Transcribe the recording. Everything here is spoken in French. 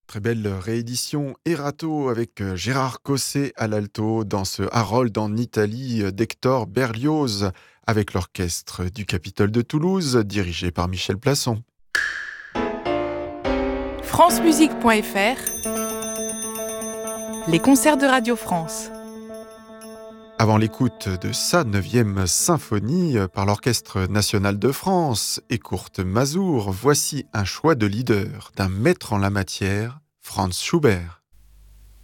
Très belle réédition Erato avec Gérard Cosset à l'alto dans ce Harold en Italie d'Hector Berlioz avec l'orchestre du Capitole de Toulouse dirigé par Michel Plasson. francemusique.fr. Les concerts de Radio France. Avant l'écoute de sa 9e symphonie par l'Orchestre national de France et Kurt Masur, voici un choix de leader d'un maître en la matière, Franz Schubert.